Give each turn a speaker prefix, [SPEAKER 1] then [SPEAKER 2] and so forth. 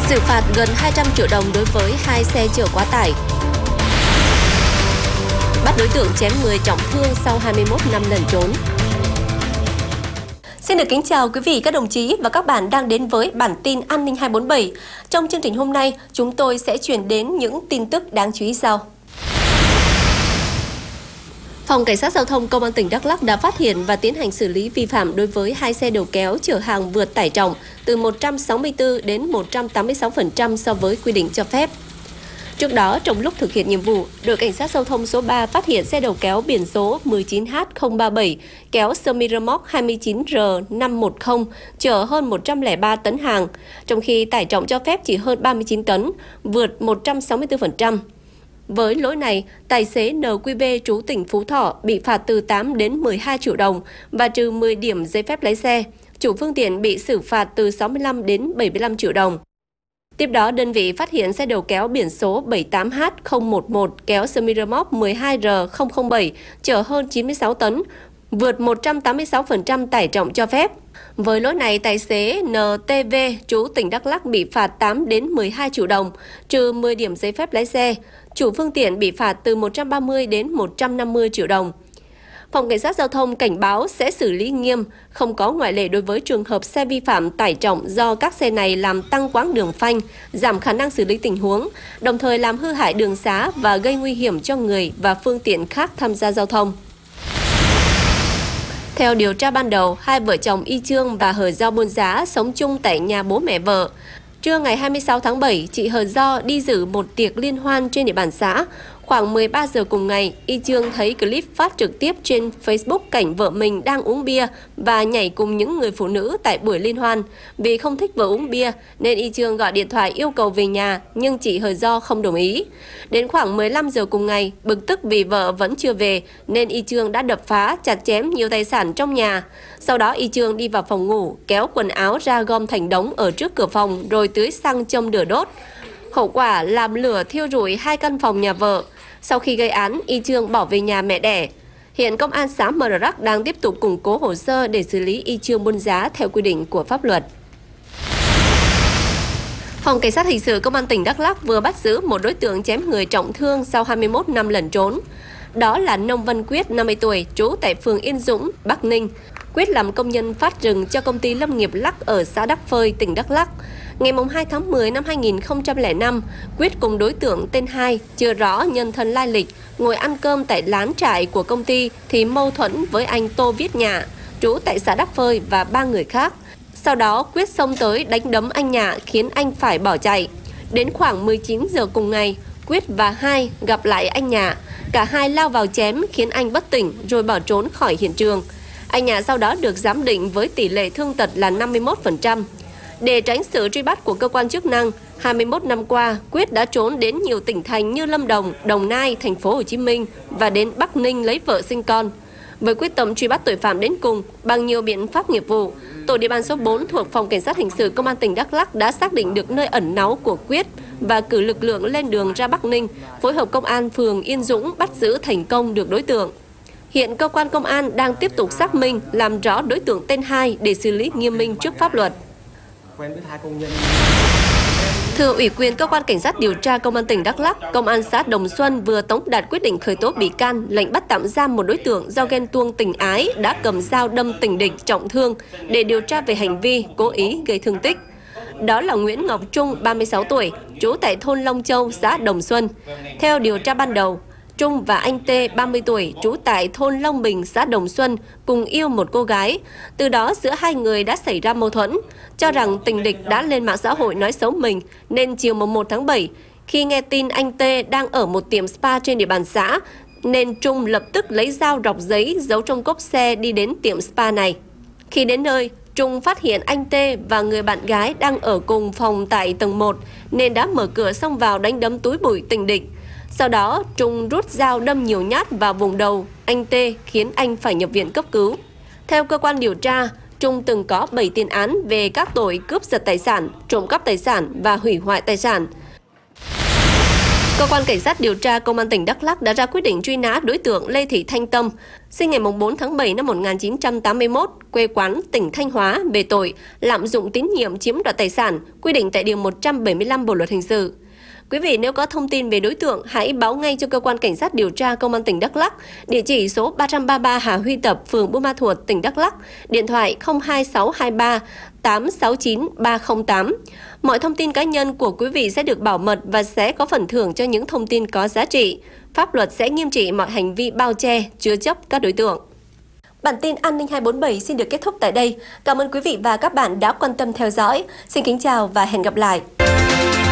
[SPEAKER 1] Xử phạt gần 200 triệu đồng đối với 2 xe chở quá tải. Bắt đối tượng chém người trọng thương sau 21 năm lẩn trốn. Xin được kính chào quý vị, các đồng chí và các bạn đang đến với bản tin An ninh 247. Trong chương trình hôm nay, chúng tôi sẽ chuyển đến những tin tức đáng chú ý sau. Phòng Cảnh sát Giao thông Công an tỉnh Đắk Lắk đã phát hiện và tiến hành xử lý vi phạm đối với 2 xe đầu kéo chở hàng vượt tải trọng từ 164 đến 186% so với quy định cho phép. Trước đó, trong lúc thực hiện nhiệm vụ, đội Cảnh sát Giao thông số 3 phát hiện xe đầu kéo biển số 19H037 kéo Semi-Remote 29R510 chở hơn 103 tấn hàng, trong khi tải trọng cho phép chỉ hơn 39 tấn, vượt 164%. Với lỗi này, tài xế NQV trú tỉnh Phú Thọ bị phạt từ 8 đến 12 triệu đồng và trừ 10 điểm giấy phép lái xe. Chủ phương tiện bị xử phạt từ 65 đến 75 triệu đồng. Tiếp đó, đơn vị phát hiện xe đầu kéo biển số 78H011 kéo Semi-Remote 12R007 chở hơn 96 tấn, vượt 186% tải trọng cho phép. Với lỗi này, tài xế NTV trú tỉnh Đắk Lắk bị phạt 8 đến 12 triệu đồng, trừ 10 điểm giấy phép lái xe. Chủ phương tiện bị phạt từ 130 đến 150 triệu đồng. Phòng Cảnh sát Giao thông cảnh báo sẽ xử lý nghiêm, không có ngoại lệ đối với trường hợp xe vi phạm tải trọng do các xe này làm tăng quãng đường phanh, giảm khả năng xử lý tình huống, đồng thời làm hư hại đường xá và gây nguy hiểm cho người và phương tiện khác tham gia giao thông. Theo điều tra ban đầu, hai vợ chồng Y Trương và Hờ Do Buôn Giá sống chung tại nhà bố mẹ vợ. Trưa ngày 26 tháng 7, chị Hờ Do đi dự một tiệc liên hoan trên địa bàn xã. Khoảng 13 giờ cùng ngày, Y Trương thấy clip phát trực tiếp trên Facebook cảnh vợ mình đang uống bia và nhảy cùng những người phụ nữ tại buổi liên hoan. Vì không thích vợ uống bia, nên Y Trương gọi điện thoại yêu cầu về nhà, nhưng chị Hờ Do không đồng ý. Đến khoảng 15 giờ cùng ngày, bực tức vì vợ vẫn chưa về, nên Y Trương đã đập phá, chặt chém nhiều tài sản trong nhà. Sau đó Y Trương đi vào phòng ngủ, kéo quần áo ra gom thành đống ở trước cửa phòng, rồi tưới xăng châm lửa đốt. Hậu quả làm lửa thiêu rụi 2 căn phòng nhà vợ. Sau khi gây án, Y Trương bỏ về nhà mẹ đẻ. Hiện Công an xã Mờ Rắc đang tiếp tục củng cố hồ sơ để xử lý Y Trương Buôn Giá theo quy định của pháp luật. Phòng Cảnh sát Hình sự Công an tỉnh Đắk Lắk vừa bắt giữ một đối tượng chém người trọng thương sau 21 năm lẩn trốn. Đó là Nông Văn Quyết, 50 tuổi, trú tại phường Yên Dũng, Bắc Ninh. Quyết làm công nhân phát rừng cho công ty lâm nghiệp Lắc ở xã Đắc Phơi, tỉnh Đắk Lắk. Ngày 2 tháng 10 năm 2005, Quyết cùng đối tượng tên Hai, chưa rõ nhân thân lai lịch, ngồi ăn cơm tại lán trại của công ty thì mâu thuẫn với anh Tô Viết Nhạ, trú tại xã Đắc Phơi và 3 người khác. Sau đó, Quyết xông tới đánh đấm anh Nhạ khiến anh phải bỏ chạy. Đến khoảng 19 giờ cùng ngày, Quyết và Hai gặp lại anh Nhạ. Cả hai lao vào chém khiến anh bất tỉnh rồi bỏ trốn khỏi hiện trường. Anh Nhạ sau đó được giám định với tỷ lệ thương tật là 51%. Để tránh sự truy bắt của cơ quan chức năng, 21 năm qua, Quyết đã trốn đến nhiều tỉnh thành như Lâm Đồng, Đồng Nai, Thành phố Hồ Chí Minh và đến Bắc Ninh lấy vợ sinh con. Với quyết tâm truy bắt tội phạm đến cùng, bằng nhiều biện pháp nghiệp vụ, tổ địa bàn số 4 thuộc Phòng Cảnh sát Hình sự Công an tỉnh Đắk Lắk đã xác định được nơi ẩn náu của Quyết và cử lực lượng lên đường ra Bắc Ninh, phối hợp công an phường Yên Dũng bắt giữ thành công được đối tượng. Hiện cơ quan công an đang tiếp tục xác minh, làm rõ đối tượng tên Hai để xử lý nghiêm minh trước pháp luật. Thưa ủy quyền cơ quan cảnh sát điều tra Công an tỉnh Đắk Lắk, Công an xã Đồng Xuân vừa tống đạt quyết định khởi tố bị can, lệnh bắt tạm giam một đối tượng do ghen tuông tình ái đã cầm dao đâm tình địch trọng thương để điều tra về hành vi cố ý gây thương tích. Đó là Nguyễn Ngọc Trung, 36 tuổi, trú tại thôn Long Châu, xã Đồng Xuân. Theo điều tra ban đầu, Trung và anh T, 30 tuổi, trú tại thôn Long Bình, xã Đồng Xuân, cùng yêu một cô gái. Từ đó giữa hai người đã xảy ra mâu thuẫn, cho rằng tình địch đã lên mạng xã hội nói xấu mình, nên chiều 1 tháng 7, khi nghe tin anh T đang ở một tiệm spa trên địa bàn xã, nên Trung lập tức lấy dao rọc giấy giấu trong cốp xe đi đến tiệm spa này. Khi đến nơi, Trung phát hiện anh T và người bạn gái đang ở cùng phòng tại tầng 1, nên đã mở cửa xông vào đánh đấm túi bụi tình địch. Sau đó, Trung rút dao đâm nhiều nhát vào vùng đầu anh T khiến anh phải nhập viện cấp cứu. Theo cơ quan điều tra, Trung từng có 7 tiền án về các tội cướp giật tài sản, trộm cắp tài sản và hủy hoại tài sản. Cơ quan Cảnh sát điều tra Công an tỉnh Đắk Lắk đã ra quyết định truy nã đối tượng Lê Thị Thanh Tâm, sinh ngày 4 tháng 7 năm 1981, quê quán tỉnh Thanh Hóa về tội lạm dụng tín nhiệm chiếm đoạt tài sản, quy định tại Điều 175 Bộ Luật Hình sự. Quý vị nếu có thông tin về đối tượng, hãy báo ngay cho Cơ quan Cảnh sát điều tra Công an tỉnh Đắk Lắk, địa chỉ số 333 Hà Huy Tập, phường Buôn Ma Thuột, tỉnh Đắk Lắk, điện thoại 02623 869 308. Mọi thông tin cá nhân của quý vị sẽ được bảo mật và sẽ có phần thưởng cho những thông tin có giá trị. Pháp luật sẽ nghiêm trị mọi hành vi bao che, chứa chấp các đối tượng. Bản tin An ninh 247 xin được kết thúc tại đây. Cảm ơn quý vị và các bạn đã quan tâm theo dõi. Xin kính chào và hẹn gặp lại.